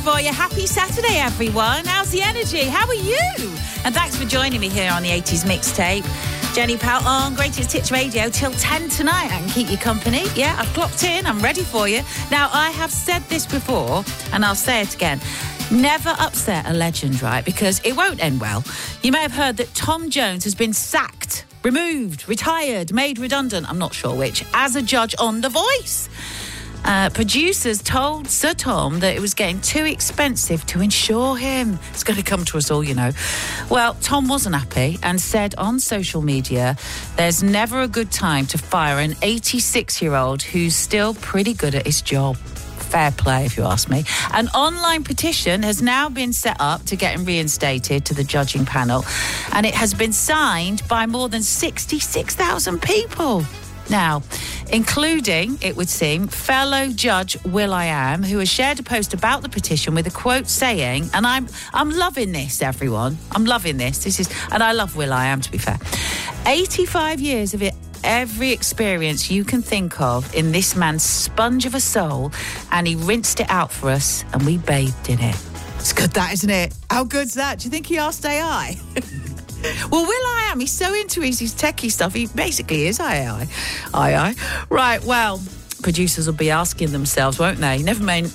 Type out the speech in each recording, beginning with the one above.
for you. Happy Saturday, everyone. How's the energy? How are you? And thanks for joining me here on the 80s Mixtape. Jenny Powell on Greatest Hits Radio till 10 tonight. I can keep you company. Yeah, I've clocked in. I'm ready for you. Now, I have said this before, and I'll say it again. Never upset a legend, right? Because it won't end well. You may have heard that Tom Jones has been sacked, removed, retired, made redundant, I'm not sure which, as a judge on The Voice. Producers told Sir Tom that it was getting too expensive to insure him. It's going to come to us all, you know. Well, Tom wasn't happy and said on social media, there's never a good time to fire an 86-year-old who's still pretty good at his job. Fair play, if you ask me. An online petition has now been set up to get him reinstated to the judging panel, and it has been signed by more than 66,000 people. Now, including, it would seem, fellow judge will.i.am, who has shared a post about the petition with a quote saying, and I'm loving this, everyone. I'm loving this. And I love will.i.am, to be fair. 85 years of it. Every experience you can think of in this man's sponge of a soul, and he rinsed it out for us, and we bathed in it. It's good, that, isn't it? How good's that? Do you think he asked AI? Well, will.i.am, he's so into his techie stuff, he basically is AI. Right, well, producers will be asking themselves, won't they? Never mind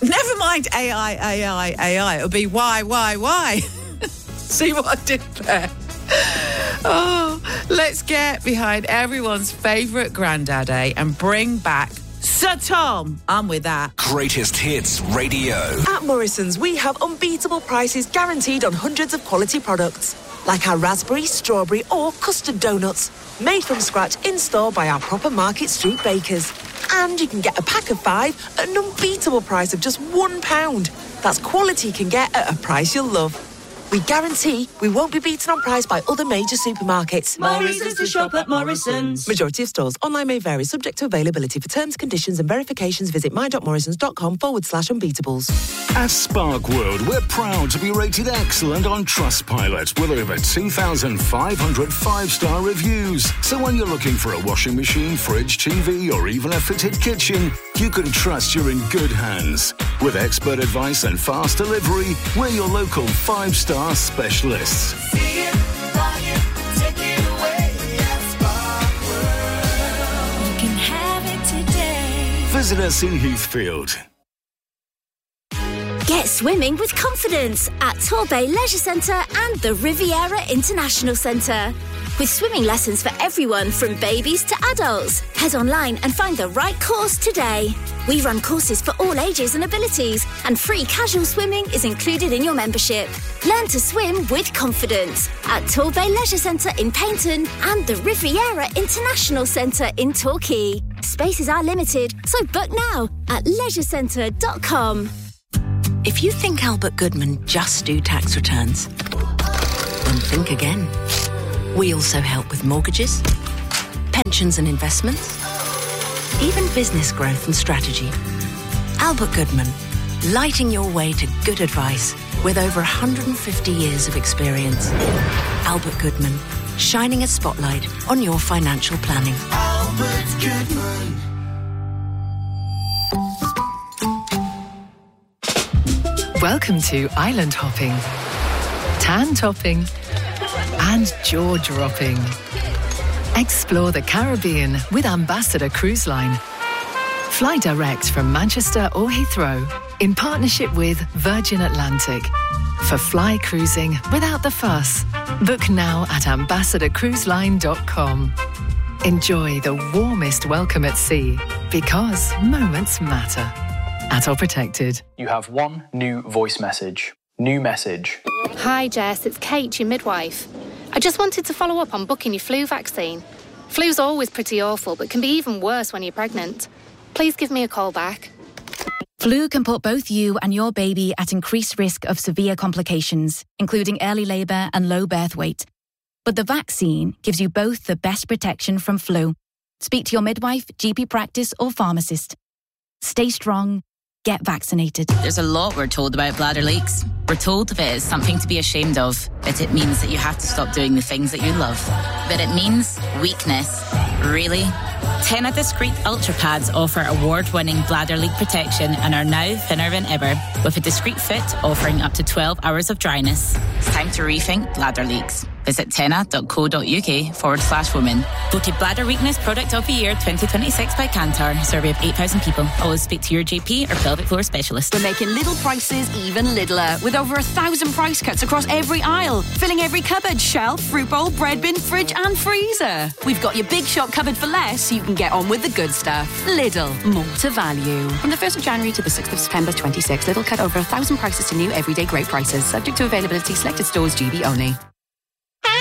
AI. It'll be why? See what I did there? Oh, let's get behind everyone's favourite granddaddy and bring back Sir Tom. I'm with that. Greatest Hits Radio. At Morrison's, we have unbeatable prices guaranteed on hundreds of quality products, like our raspberry, strawberry or custard donuts, made from scratch in-store by our proper Market Street bakers. And you can get a pack of 5 at an unbeatable price of just £1. That's quality you can get at a price you'll love. We guarantee we won't be beaten on price by other major supermarkets. Morrison's to shop at Morrison's. Majority of stores. Online may vary, subject to availability. For terms, conditions and verifications, visit my.morrisons.com/unbeatables. At Spark World, we're proud to be rated excellent on Trustpilot with over 2,500 5-star reviews. So when you're looking for a washing machine, fridge, TV or even a fitted kitchen, you can trust you're in good hands. With expert advice and fast delivery, we're your local 5-star specialists. See it, buy it, take it away at Spark World. You can have it today. Visit us in Heathfield. Get swimming with confidence at Torbay Leisure Centre and the Riviera International Centre. With swimming lessons for everyone from babies to adults. Head online and find the right course today. We run courses for all ages and abilities, and free casual swimming is included in your membership. Learn to swim with confidence at Torbay Leisure Centre in Paynton and the Riviera International Centre in Torquay. Spaces are limited, so book now at leisurecentre.com. If you think Albert Goodman just do tax returns, then think again. We also help with mortgages, pensions and investments, even business growth and strategy. Albert Goodman, lighting your way to good advice with over 150 years of experience. Albert Goodman, shining a spotlight on your financial planning. Albert Goodman. Welcome to island hopping, tan topping and jaw dropping. Explore the Caribbean with Ambassador Cruise Line. Fly direct from Manchester or Heathrow in partnership with Virgin Atlantic. For fly cruising without the fuss, book now at ambassadorcruiseline.com. Enjoy the warmest welcome at sea, because moments matter. At All Protected. You have one new voice message. New message. Hi Jess, it's Kate, your midwife. I just wanted to follow up on booking your flu vaccine. Flu's always pretty awful, but can be even worse when you're pregnant. Please give me a call back. Flu can put both you and your baby at increased risk of severe complications, including early labour and low birth weight. But the vaccine gives you both the best protection from flu. Speak to your midwife, GP practice or pharmacist. Stay strong. Get vaccinated. There's a lot we're told about bladder leaks. We're told of it as something to be ashamed of, that it means that you have to stop doing the things that you love. That it means weakness. Really? Tena Discreet Ultra Pads offer award-winning bladder leak protection and are now thinner than ever, with a discreet fit offering up to 12 hours of dryness. It's time to rethink bladder leaks. Visit tena.co.uk/women. Voted Bladder Weakness Product of the Year 2026 by Kantar. Survey of 8,000 people. Always speak to your GP or pelvic floor specialist. We're making little prices even littler, with over 1,000 price cuts across every aisle, filling every cupboard, shelf, fruit bowl, bread bin, fridge and freezer. We've got your big shop covered for less, so you can get on with the good stuff. Lidl, more to value. From the 1st of January to the 6th of September 26, Lidl cut over 1,000 prices to new everyday great prices, subject to availability, selected stores, GB only.